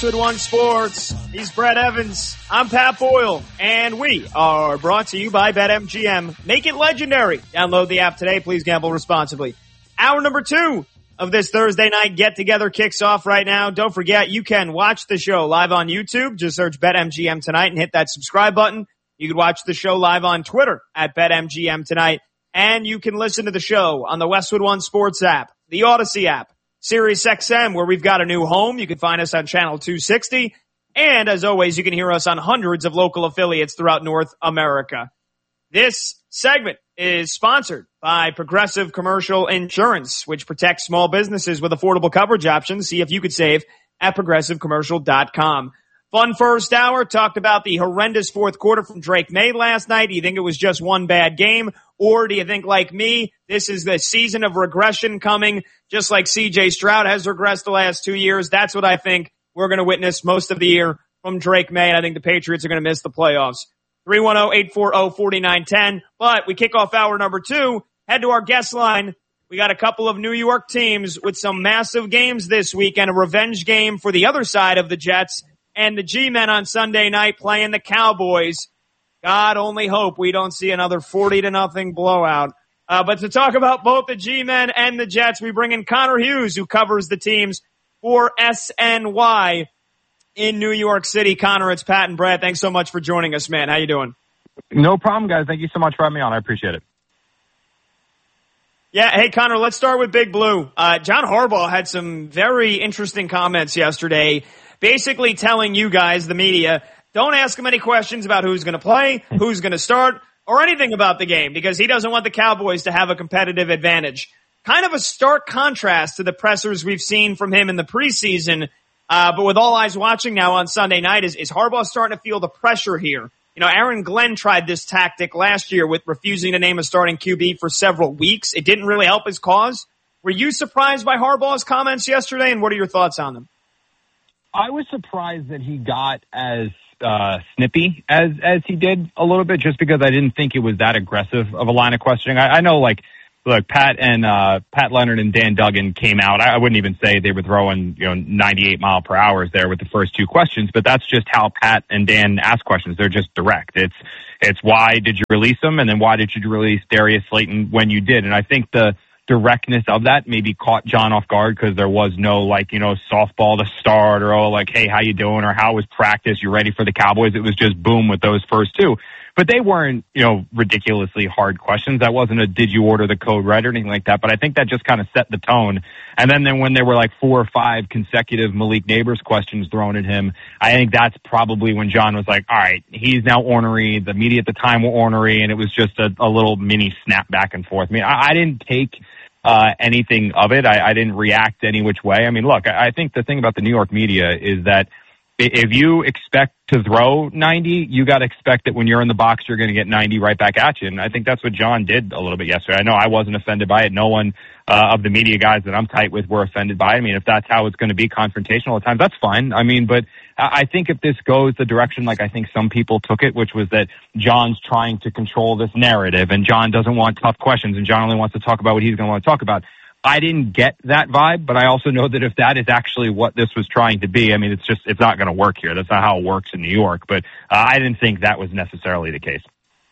Good One Sports. He's Brett Evans. I'm Pat Boyle, and we are brought to you by BetMGM. Make it legendary. Download the app today. Please gamble responsibly. Hour number 2 of this Thursday night get-together kicks off right now. Don't forget, you can watch the show live on YouTube. Just search BetMGM Tonight and hit that subscribe button. You can watch the show live on Twitter at BetMGM Tonight. And you can listen to the show on the Westwood One Sports app, the Odyssey app, Sirius XM, where we've got a new home. You can find us on channel 260. And as always, you can hear us on hundreds of local affiliates throughout North America. This segment is sponsored by Progressive Commercial Insurance, which protects small businesses with affordable coverage options. See if you could save at progressivecommercial.com. Fun first hour. Talked about the horrendous fourth quarter from Drake May last night. Do you think it was just one bad game? Or do you think, like me, this is the season of regression coming, just like C.J. Stroud has regressed the last 2 years? That's what I think we're going to witness most of the year from Drake May, and I think the Patriots are going to miss the playoffs. 310-840-4910. But we kick off hour number 2. Head to our guest line. We got a couple of New York teams with some massive games this week and a revenge game for the other side of the Jets. And the G-Men on Sunday night playing the Cowboys. God only hope we don't see another 40-0 blowout. But to talk about both the G-Men and the Jets, we bring in Connor Hughes, who covers the teams for SNY in New York City. Connor, it's Pat and Brad. Thanks so much for joining us, man. How you doing? No problem, guys. Thank you so much for having me on. I appreciate it. Yeah, hey, Connor, let's start with Big Blue. John Harbaugh had some very interesting comments yesterday, basically telling you guys, the media, don't ask him any questions about who's going to play, who's going to start, or anything about the game, because he doesn't want the Cowboys to have a competitive advantage. Kind of a stark contrast to the pressers we've seen from him in the preseason, but with all eyes watching now on Sunday night, is Harbaugh starting to feel the pressure here? You know, Aaron Glenn tried this tactic last year with refusing to name a starting QB for several weeks. It didn't really help his cause. Were you surprised by Harbaugh's comments yesterday, and what are your thoughts on them? I was surprised that he got as snippy as he did a little bit, just because I didn't think it was that aggressive of a line of questioning. I know, like, look, Pat Leonard and Dan Duggan came out. I wouldn't even say they were throwing 98 mile per hour there with the first two questions, but that's just how Pat and Dan ask questions. They're just direct. It's why did you release him, and then why did you release Darius Slayton when you did? And I think the directness of that maybe caught John off guard, because there was no softball to start, or hey, how you doing, or how was practice, you ready for the Cowboys? It was just boom with those first two. But they weren't, ridiculously hard questions. That wasn't a did you order the code red or anything like that. But I think that just kind of set the tone. And then when there were 4 or 5 consecutive Malik Neighbors questions thrown at him, I think that's probably when John was like, all right, he's now ornery. The media at the time were ornery, and it was just a little mini snap back and forth. I mean, I didn't take anything of it. I didn't react any which way. I mean, look, I think the thing about the New York media is that if you expect to throw 90, you got to expect that when you're in the box, you're going to get 90 right back at you. And I think that's what John did a little bit yesterday. I know I wasn't offended by it. No one of the media guys that I'm tight with were offended by it. I mean, if that's how it's going to be confrontational at times, that's fine. I mean, but I think if this goes the direction I think some people took it, which was that John's trying to control this narrative and John doesn't want tough questions and John only wants to talk about what he's going to want to talk about. I didn't get that vibe, but I also know that if that is actually what this was trying to be, I mean, it's not going to work here. That's not how it works in New York. But I didn't think that was necessarily the case.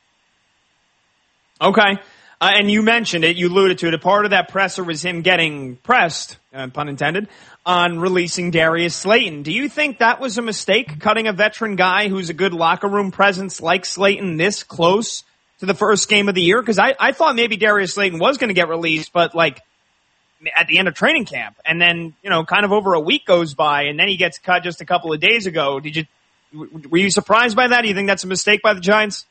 Okay. And you mentioned it, you alluded to it. A part of that presser was him getting pressed, pun intended, on releasing Darius Slayton. Do you think that was a mistake, cutting a veteran guy who's a good locker room presence like Slayton this close to the first game of the year? Because I thought maybe Darius Slayton was going to get released, but at the end of training camp, and then, kind of over a week goes by, and then he gets cut just a couple of days ago. Were you surprised by that? Do you think that's a mistake by the Giants?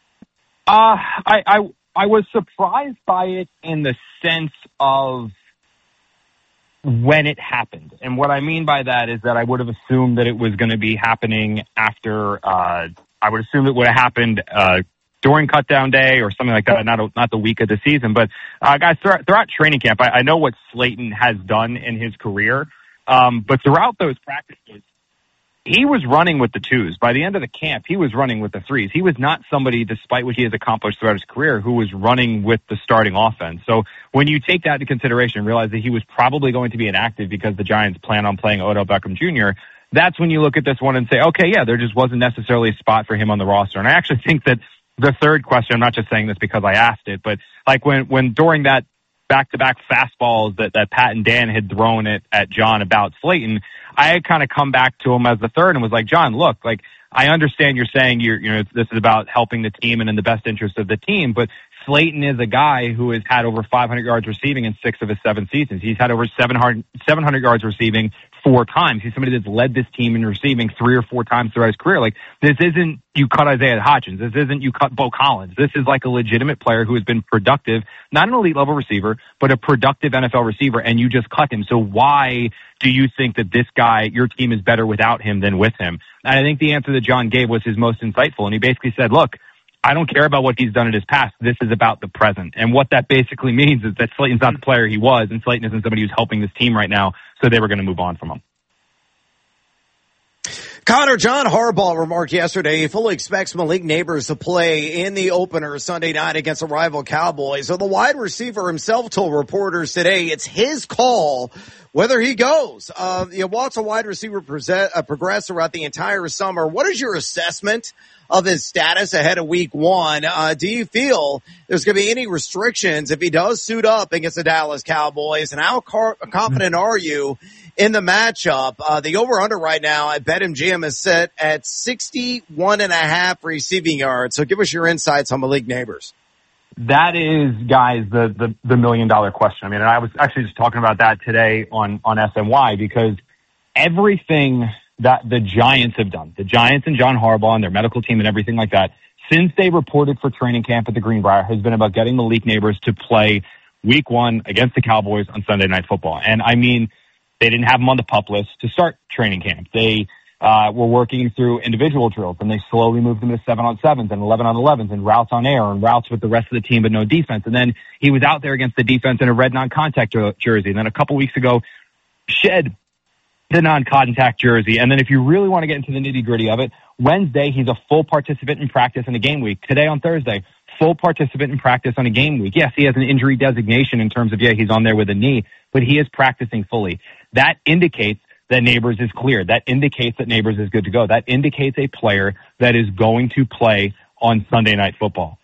I was surprised by it in the sense of when it happened. And what I mean by that is that I would have assumed that it was going to be happening after, I would assume it would have happened, during cutdown day or something like that, not the week of the season. But guys, throughout training camp, I know what Slayton has done in his career, but throughout those practices, he was running with the twos. By the end of the camp, he was running with the threes. He was not somebody, despite what he has accomplished throughout his career, who was running with the starting offense. So when you take that into consideration and realize that he was probably going to be inactive because the Giants plan on playing Odell Beckham Jr., that's when you look at this one and say, okay, yeah, there just wasn't necessarily a spot for him on the roster. And I actually think that the third question, I'm not just saying this because I asked it, but like when during that back-to-back fastballs that Pat and Dan had thrown at John about Slayton, I had kind of come back to him as the third and was like, John, look, like, I understand you're saying this is about helping the team and in the best interest of the team, but Slayton is a guy who has had over 500 yards receiving in 6 of his 7 seasons. He's had over 700 yards receiving 4 times. He's somebody that's led this team in receiving 3 or 4 times throughout his career. Like, this isn't you cut Isaiah Hodgins. This isn't you cut Bo Collins. This is like a legitimate player who has been productive, not an elite level receiver, but a productive NFL receiver, and you just cut him. So why do you think that this guy, your team is better without him than with him? And I think the answer that John gave was his most insightful. And he basically said, look, I don't care about what he's done in his past. This is about the present. And what that basically means is that Slayton's not the player he was, and Slayton isn't somebody who's helping this team right now, so they were going to move on from him. Connor, John Harbaugh remarked yesterday he fully expects Malik Nabers to play in the opener Sunday night against the rival Cowboys. So the wide receiver himself told reporters today it's his call whether he goes. Walt's a wide receiver progressed throughout the entire summer. What is your assessment of his status ahead of week 1? Do you feel there's going to be any restrictions if he does suit up against the Dallas Cowboys? And how confident are you in the matchup? The over-under right now at BetMGM is set at 61.5 receiving yards. So give us your insights on Malik Nabers. That is, guys, the $1 million question. I mean, and I was actually just talking about that today on SNY, because everything that the Giants have done, the Giants and John Harbaugh and their medical team and everything like that, since they reported for training camp at the Greenbrier, has been about getting Malik Nabers to play week 1 against the Cowboys on Sunday Night Football. And I mean, they didn't have him on the PUP list to start training camp. They were working through individual drills, and they slowly moved him to 7-on-7s and 11-on-11s and routes on air and routes with the rest of the team, but no defense. And then he was out there against the defense in a red non-contact jersey. And then a couple weeks ago, shed the non-contact jersey. And then if you really want to get into the nitty-gritty of it, Wednesday, he's a full participant in practice in a game week. Today on Thursday, full participant in practice on a game week. Yes, he has an injury designation in terms of, he's on there with a knee, but he is practicing fully. That indicates that Nabers is clear. That indicates that Nabers is good to go. That indicates a player that is going to play on Sunday Night Football.